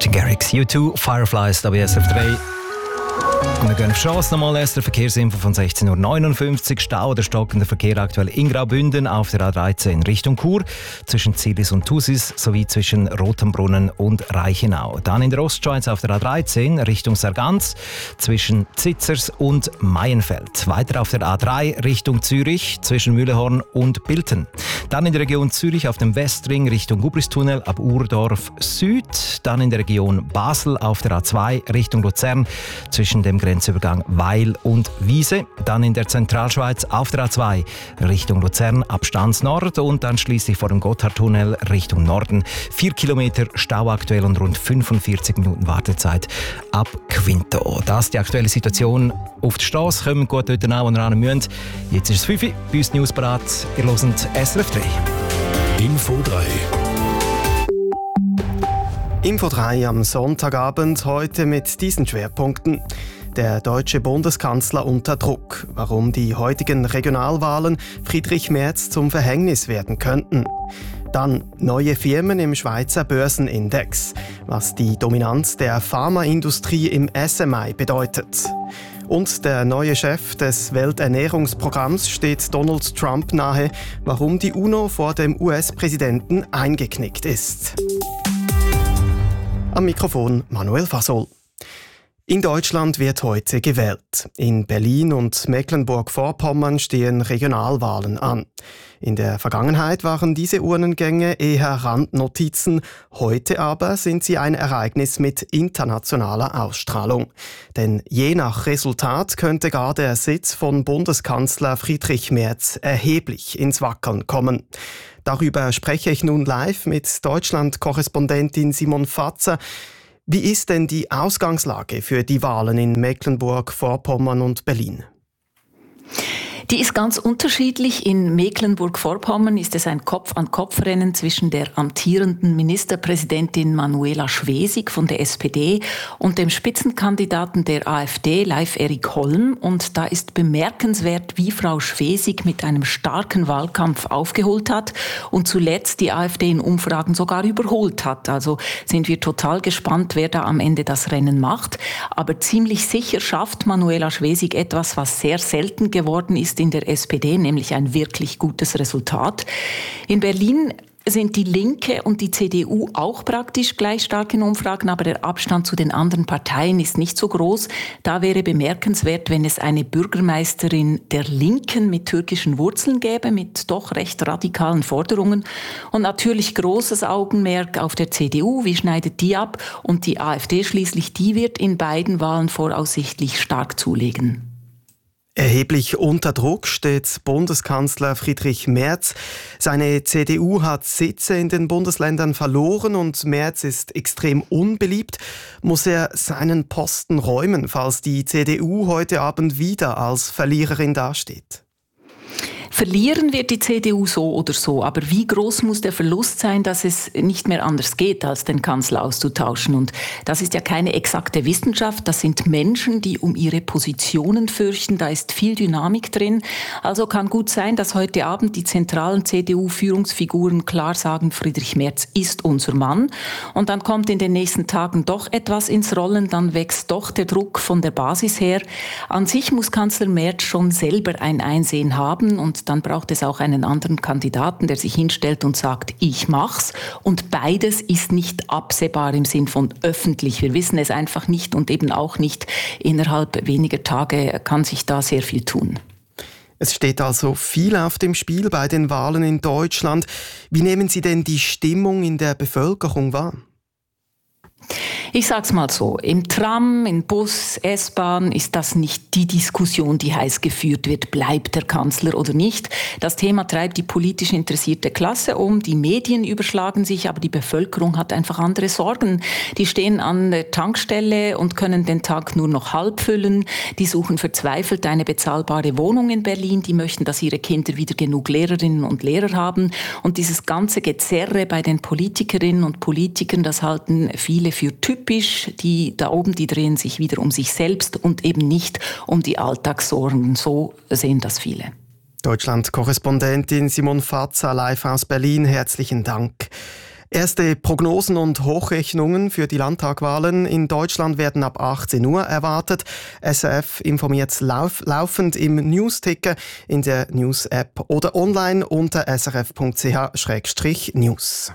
Martin Garrix, U2, Fireflies, da bei SRF 3. Und wir gehen auf die Strasse nochmal. Erste Verkehrsinfo von 16.59 Uhr. Stau oder stockender Verkehr aktuell in Graubünden auf der A13 Richtung Chur, zwischen Zilis und Thusis sowie zwischen Rotenbrunnen und Reichenau. Dann in der Ostschweiz auf der A13 Richtung Sargans, zwischen Zitzers und Maienfeld. Weiter auf der A3 Richtung Zürich, zwischen Mühlehorn und Bilten. Dann in der Region Zürich auf dem Westring Richtung Gubristunnel ab Urdorf Süd. Dann in der Region Basel auf der A2 Richtung Luzern, zwischen dem Grenzübergang Weil und Wiese. Dann in der Zentralschweiz auf der A2 Richtung Luzern ab Stans Nord und dann schließlich vor dem Gotthardtunnel Richtung Norden. 4 Kilometer Stau aktuell und rund 45 Minuten Wartezeit ab Quinto. Das ist die aktuelle Situation auf der Straße. Kommen gut dort an, wo ihr hin müsst. Jetzt ist es 5 Uhr, bei uns News bereit. Ihr hört SRF 3. Info 3. Info 3 am Sonntagabend, heute mit diesen Schwerpunkten. Der deutsche Bundeskanzler unter Druck. Warum die heutigen Regionalwahlen Friedrich Merz zum Verhängnis werden könnten. Dann neue Firmen im Schweizer Börsenindex. Was die Dominanz der Pharmaindustrie im SMI bedeutet. Und der neue Chef des Welternährungsprogramms steht Donald Trump nahe, warum die UNO vor dem US-Präsidenten eingeknickt ist. Am Mikrofon Manuel Fasol. In Deutschland wird heute gewählt. In Berlin und Mecklenburg-Vorpommern stehen Regionalwahlen an. In der Vergangenheit waren diese Urnengänge eher Randnotizen, heute aber sind sie ein Ereignis mit internationaler Ausstrahlung. Denn je nach Resultat könnte gar der Sitz von Bundeskanzler Friedrich Merz erheblich ins Wackeln kommen. Darüber spreche ich nun live mit Deutschland-Korrespondentin Simon Fatzer. Wie ist denn die Ausgangslage für die Wahlen in Mecklenburg-Vorpommern und Berlin? Die ist ganz unterschiedlich. In Mecklenburg-Vorpommern ist es ein Kopf-an-Kopf-Rennen zwischen der amtierenden Ministerpräsidentin Manuela Schwesig von der SPD und dem Spitzenkandidaten der AfD, Leif-Erik Holm. Und da ist bemerkenswert, wie Frau Schwesig mit einem starken Wahlkampf aufgeholt hat und zuletzt die AfD in Umfragen sogar überholt hat. Also sind wir total gespannt, wer da am Ende das Rennen macht. Aber ziemlich sicher schafft Manuela Schwesig etwas, was sehr selten geworden ist in der SPD, nämlich ein wirklich gutes Resultat. In Berlin sind die Linke und die CDU auch praktisch gleich stark in Umfragen, aber der Abstand zu den anderen Parteien ist nicht so groß. Da wäre bemerkenswert, wenn es eine Bürgermeisterin der Linken mit türkischen Wurzeln gäbe, mit doch recht radikalen Forderungen. Und natürlich großes Augenmerk auf der CDU. Wie schneidet die ab? Und die AfD schließlich, die wird in beiden Wahlen voraussichtlich stark zulegen. Erheblich unter Druck steht Bundeskanzler Friedrich Merz. Seine CDU hat Sitze in den Bundesländern verloren und Merz ist extrem unbeliebt. Muss er seinen Posten räumen, falls die CDU heute Abend wieder als Verliererin dasteht? Verlieren wird die CDU so oder so, aber wie groß muss der Verlust sein, dass es nicht mehr anders geht, als den Kanzler auszutauschen? Und das ist ja keine exakte Wissenschaft, das sind Menschen, die um ihre Positionen fürchten, da ist viel Dynamik drin. Also kann gut sein, dass heute Abend die zentralen CDU-Führungsfiguren klar sagen, Friedrich Merz ist unser Mann. Und dann kommt in den nächsten Tagen doch etwas ins Rollen, dann wächst doch der Druck von der Basis her. An sich muss Kanzler Merz schon selber ein Einsehen haben und dann braucht es auch einen anderen Kandidaten, der sich hinstellt und sagt, ich mach's. Und beides ist nicht absehbar im Sinn von öffentlich. Wir wissen es einfach nicht und eben auch nicht innerhalb weniger Tage kann sich da sehr viel tun. Es steht also viel auf dem Spiel bei den Wahlen in Deutschland. Wie nehmen Sie denn die Stimmung in der Bevölkerung wahr? Ich sag's mal so, im Tram, im Bus, S-Bahn ist das nicht die Diskussion, die heiß geführt wird, bleibt der Kanzler oder nicht. Das Thema treibt die politisch interessierte Klasse um, die Medien überschlagen sich, aber die Bevölkerung hat einfach andere Sorgen. Die stehen an der Tankstelle und können den Tag nur noch halb füllen. Die suchen verzweifelt eine bezahlbare Wohnung in Berlin. Die möchten, dass ihre Kinder wieder genug Lehrerinnen und Lehrer haben. Und dieses ganze Gezerre bei den Politikerinnen und Politikern, das halten viele für typisch. Die da oben, die drehen sich wieder um sich selbst und eben nicht um die Alltagssorgen. So sehen das viele. Deutschland-Korrespondentin Simon Fatzer live aus Berlin. Herzlichen Dank. Erste Prognosen und Hochrechnungen für die Landtagwahlen in Deutschland werden ab 18 Uhr erwartet. SRF informiert laufend im News-Ticker, in der News-App oder online unter srf.ch/news.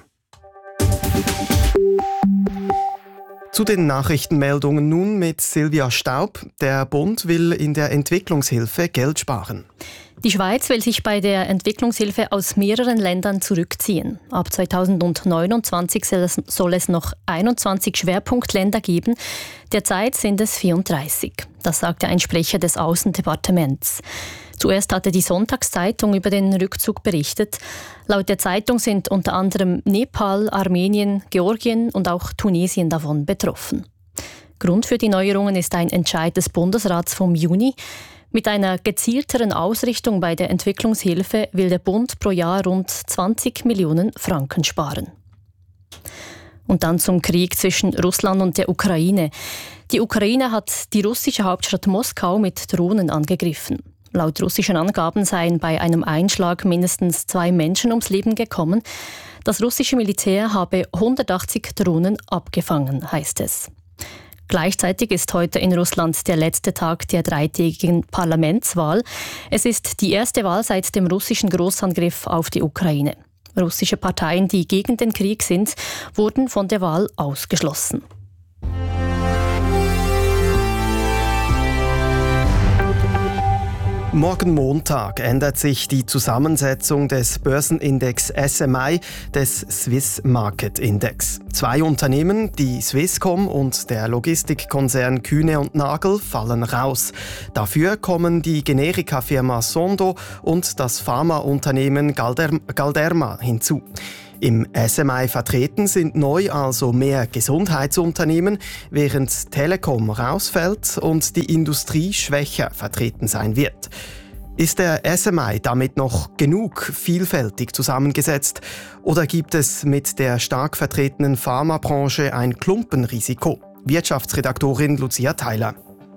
Zu den Nachrichtenmeldungen nun mit Silvia Staub. Der Bund will in der Entwicklungshilfe Geld sparen. Die Schweiz will sich bei der Entwicklungshilfe aus mehreren Ländern zurückziehen. Ab 2029 soll es noch 21 Schwerpunktländer geben. Derzeit sind es 34. Das sagte ein Sprecher des Außendepartements. Zuerst hatte die Sonntagszeitung über den Rückzug berichtet. Laut der Zeitung sind unter anderem Nepal, Armenien, Georgien und auch Tunesien davon betroffen. Grund für die Neuerungen ist ein Entscheid des Bundesrats vom Juni. Mit einer gezielteren Ausrichtung bei der Entwicklungshilfe will der Bund pro Jahr rund 20 Millionen Franken sparen. Und dann zum Krieg zwischen Russland und der Ukraine. Die Ukraine hat die russische Hauptstadt Moskau mit Drohnen angegriffen. Laut russischen Angaben seien bei einem Einschlag mindestens 2 Menschen ums Leben gekommen. Das russische Militär habe 180 Drohnen abgefangen, heißt es. Gleichzeitig ist heute in Russland der letzte Tag der 3-tägigen Parlamentswahl. Es ist die erste Wahl seit dem russischen Großangriff auf die Ukraine. Russische Parteien, die gegen den Krieg sind, wurden von der Wahl ausgeschlossen. Morgen Montag ändert sich die Zusammensetzung des Börsenindex SMI, des Swiss Market Index. 2 Unternehmen, die Swisscom und der Logistikkonzern Kühne und Nagel, fallen raus. Dafür kommen die Generika-Firma Sondo und das Pharmaunternehmen Galderma hinzu. Im SMI vertreten sind neu also mehr Gesundheitsunternehmen, während Telekom rausfällt und die Industrie schwächer vertreten sein wird. Ist der SMI damit noch genug vielfältig zusammengesetzt oder gibt es mit der stark vertretenen Pharmabranche ein Klumpenrisiko? Wirtschaftsredaktorin Lucia Theiler.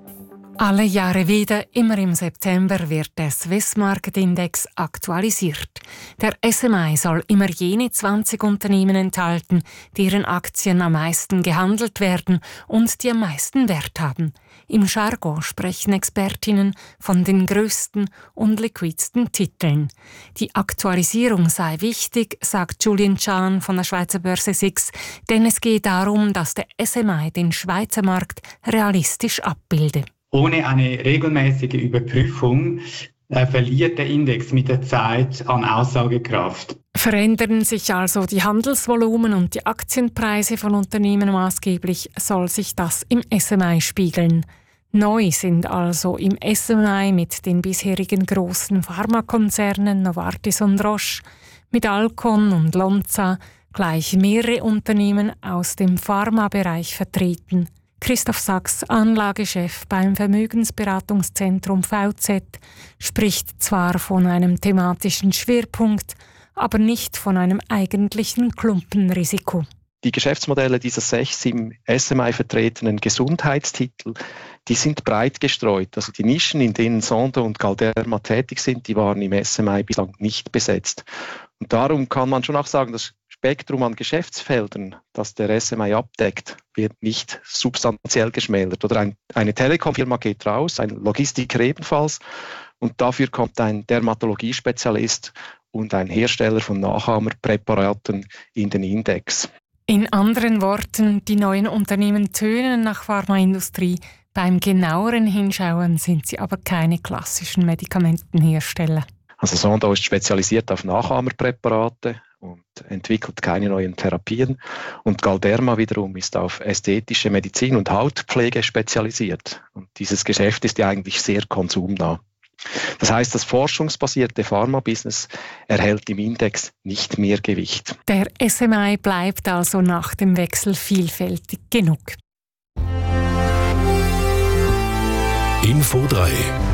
Alle Jahre wieder, immer im September, wird der Swiss Market Index aktualisiert. Der SMI soll immer jene 20 Unternehmen enthalten, deren Aktien am meisten gehandelt werden und die am meisten Wert haben. Im Jargon sprechen Expertinnen von den grössten und liquidsten Titeln. Die Aktualisierung sei wichtig, sagt Julien Chan von der Schweizer Börse SIX, denn es geht darum, dass der SMI den Schweizer Markt realistisch abbilde. Ohne eine regelmäßige Überprüfung verliert der Index mit der Zeit an Aussagekraft. Verändern sich also die Handelsvolumen und die Aktienpreise von Unternehmen maßgeblich, soll sich das im SMI spiegeln. Neu sind also im SMI mit den bisherigen großen Pharmakonzernen Novartis und Roche, mit Alcon und Lonza gleich mehrere Unternehmen aus dem Pharmabereich vertreten. Christoph Sachs, Anlagechef beim Vermögensberatungszentrum VZ, spricht zwar von einem thematischen Schwerpunkt, aber nicht von einem eigentlichen Klumpenrisiko. Die Geschäftsmodelle dieser 6 im SMI vertretenen Gesundheitstitel, die sind breit gestreut. Also die Nischen, in denen Sondo und Galderma tätig sind, die waren im SMI bislang nicht besetzt. Und darum kann man schon auch sagen, das Spektrum an Geschäftsfeldern, das der SMI abdeckt, wird nicht substanziell geschmälert. Oder eine Telekom-Firma geht raus, ein Logistiker ebenfalls. Und dafür kommt ein Dermatologiespezialist und ein Hersteller von Nachahmerpräparaten in den Index. In anderen Worten, die neuen Unternehmen tönen nach Pharmaindustrie. Beim genaueren Hinschauen sind sie aber keine klassischen Medikamentenhersteller. Also Sondo ist spezialisiert auf Nachahmerpräparate und entwickelt keine neuen Therapien. Und Galderma wiederum ist auf ästhetische Medizin und Hautpflege spezialisiert. Und dieses Geschäft ist ja eigentlich sehr konsumnah. Das heißt, das forschungsbasierte Pharma-Business erhält im Index nicht mehr Gewicht. Der SMI bleibt also nach dem Wechsel vielfältig genug. Info 3.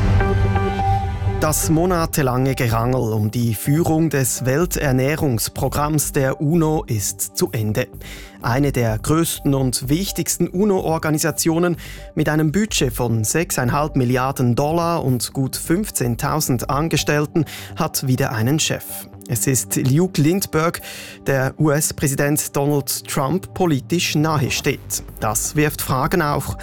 Das monatelange Gerangel um die Führung des Welternährungsprogramms der UNO ist zu Ende. Eine der größten und wichtigsten UNO-Organisationen mit einem Budget von $6,5 Milliarden und gut 15.000 Angestellten hat wieder einen Chef. Es ist Luke Lindbergh, der US-Präsident Donald Trump politisch nahesteht. Das wirft Fragen auf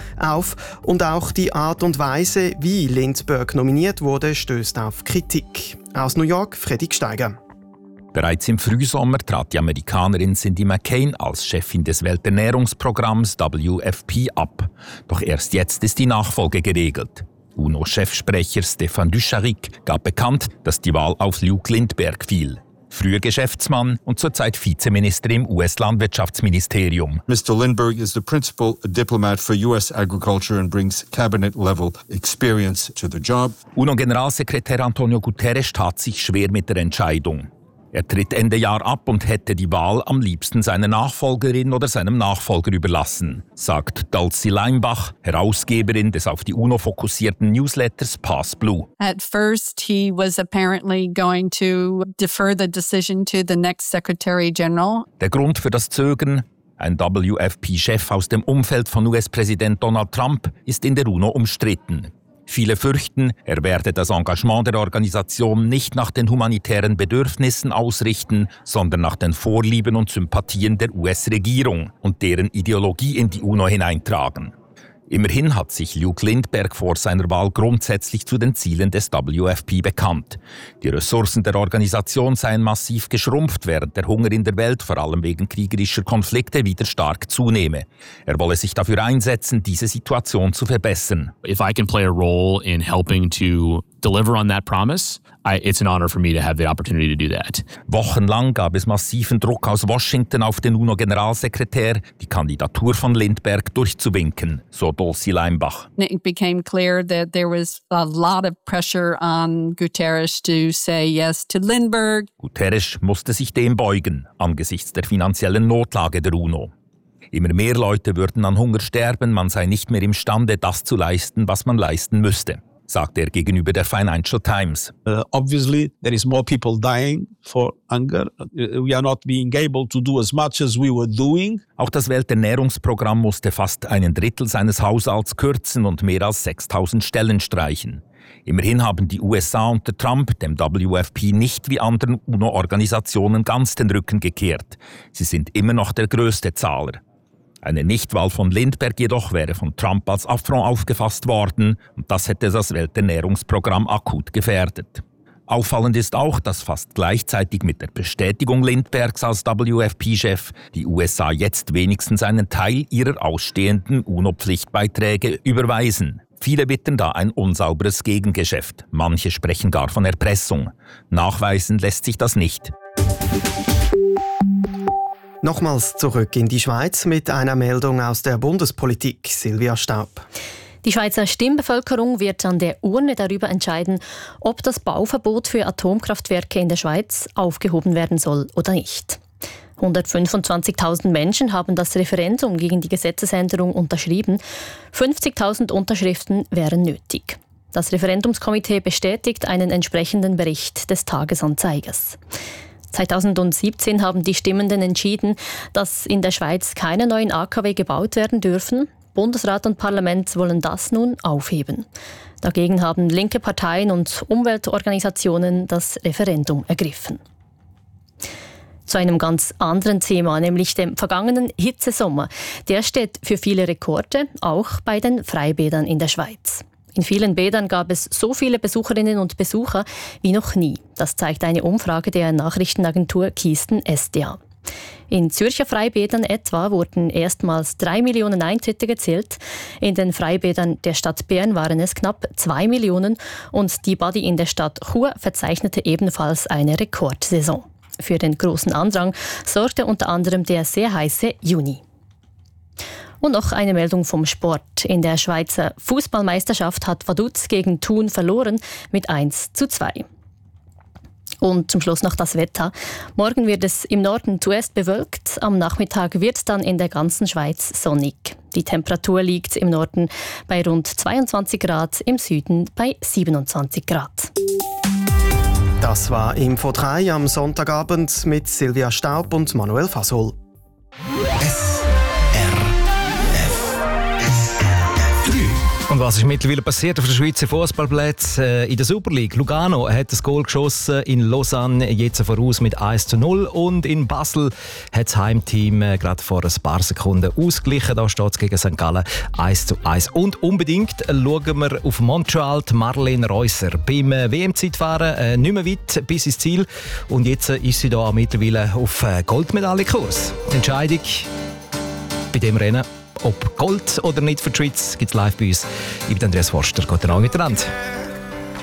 und auch die Art und Weise, wie Lindbergh nominiert wurde, stößt auf Kritik. Aus New York, Fredrik Steiger. Bereits im Frühsommer trat die Amerikanerin Cindy McCain als Chefin des Welternährungsprogramms WFP ab. Doch erst jetzt ist die Nachfolge geregelt. UNO-Chefsprecher Stéphane Dujarric gab bekannt, dass die Wahl auf Luke Lindbergh fiel. Früher Geschäftsmann und zurzeit Vizeminister im US-Landwirtschaftsministerium. Mr. Lindbergh is the principal diplomat for US agriculture and brings cabinet-level experience to the job. UNO-Generalsekretär Antonio Guterres tat sich schwer mit der Entscheidung. Er tritt Ende Jahr ab und hätte die Wahl am liebsten seiner Nachfolgerin oder seinem Nachfolger überlassen, sagt Dulcie Leimbach, Herausgeberin des auf die UNO fokussierten Newsletters Pass Blue. At first he was apparently going to defer the decision to the next Secretary General. Der Grund für das Zögern? Ein WFP-Chef aus dem Umfeld von US-Präsident Donald Trump ist in der UNO umstritten. Viele fürchten, er werde das Engagement der Organisation nicht nach den humanitären Bedürfnissen ausrichten, sondern nach den Vorlieben und Sympathien der US-Regierung und deren Ideologie in die UNO hineintragen. Immerhin hat sich Luke Lindbergh vor seiner Wahl grundsätzlich zu den Zielen des WFP bekannt. Die Ressourcen der Organisation seien massiv geschrumpft, während der Hunger in der Welt, vor allem wegen kriegerischer Konflikte, wieder stark zunehme. Er wolle sich dafür einsetzen, diese Situation zu verbessern. If I can play a role in helping to deliver on that promise, it's an honor for me to have the opportunity to do that. Wochenlang gab es massiven Druck aus Washington auf den UNO-Generalsekretär, die Kandidatur von Lindbergh durchzuwinken, so Dulcie Leimbach. It became clear that there was a lot of pressure on Guterres to say yes to Lindbergh. Guterres musste sich dem beugen, angesichts der finanziellen Notlage der UNO. Immer mehr Leute würden an Hunger sterben, man sei nicht mehr imstande, das zu leisten, was man leisten müsste, sagt er gegenüber der Financial Times. Obviously, there is more people dying for hunger. We are not being able to do as much as we were doing. Auch das Welternährungsprogramm musste fast 1/3 seines Haushalts kürzen und mehr als 6.000 Stellen streichen. Immerhin haben die USA unter Trump dem WFP nicht wie anderen UNO-Organisationen ganz den Rücken gekehrt. Sie sind immer noch der größte Zahler. Eine Nichtwahl von Lindbergh jedoch wäre von Trump als Affront aufgefasst worden und das hätte das Welternährungsprogramm akut gefährdet. Auffallend ist auch, dass fast gleichzeitig mit der Bestätigung Lindberghs als WFP-Chef die USA jetzt wenigstens einen Teil ihrer ausstehenden UNO-Pflichtbeiträge überweisen. Viele wittern da ein unsauberes Gegengeschäft. Manche sprechen gar von Erpressung. Nachweisen lässt sich das nicht. Nochmals zurück in die Schweiz mit einer Meldung aus der Bundespolitik. Silvia Staub. Die Schweizer Stimmbevölkerung wird an der Urne darüber entscheiden, ob das Bauverbot für Atomkraftwerke in der Schweiz aufgehoben werden soll oder nicht. 125.000 Menschen haben das Referendum gegen die Gesetzesänderung unterschrieben. 50.000 Unterschriften wären nötig. Das Referendumskomitee bestätigt einen entsprechenden Bericht des Tagesanzeigers. 2017 haben die Stimmenden entschieden, dass in der Schweiz keine neuen AKW gebaut werden dürfen. Bundesrat und Parlament wollen das nun aufheben. Dagegen haben linke Parteien und Umweltorganisationen das Referendum ergriffen. Zu einem ganz anderen Thema, nämlich dem vergangenen Hitzesommer. Der steht für viele Rekorde, auch bei den Freibädern in der Schweiz. In vielen Bädern gab es so viele Besucherinnen und Besucher wie noch nie. Das zeigt eine Umfrage der Nachrichtenagentur Kisten SDA. In Zürcher Freibädern etwa wurden erstmals 3 Millionen Eintritte gezählt. In den Freibädern der Stadt Bern waren es knapp 2 Millionen und die Badi in der Stadt Chur verzeichnete ebenfalls eine Rekordsaison. Für den großen Andrang sorgte unter anderem der sehr heiße Juni. Und noch eine Meldung vom Sport. In der Schweizer Fußballmeisterschaft hat Vaduz gegen Thun verloren mit 1:2. Und zum Schluss noch das Wetter. Morgen wird es im Norden zuerst bewölkt, am Nachmittag wird es dann in der ganzen Schweiz sonnig. Die Temperatur liegt im Norden bei rund 22 Grad, im Süden bei 27 Grad. Das war Info 3 am Sonntagabend mit Silvia Staub und Manuel Fasol. Und was Was ist mittlerweile passiert auf den Schweizer Fußballplätzen? In der Super League. Lugano hat das Goal geschossen, in Lausanne jetzt voraus mit 1:0 und in Basel hat das Heimteam gerade vor ein paar Sekunden ausgeglichen. Da steht es gegen St. Gallen 1:1. Und unbedingt schauen wir auf Montreal, Marlene Reusser. Beim WM-Zeitfahren nicht mehr weit bis ins Ziel und jetzt ist sie da mittlerweile auf Goldmedaillenkurs. Die Entscheidung bei dem Rennen, ob Gold oder nicht für die Schweiz, gibt es live bei uns. Ich bin Andreas Forster. Guten Abend miteinander.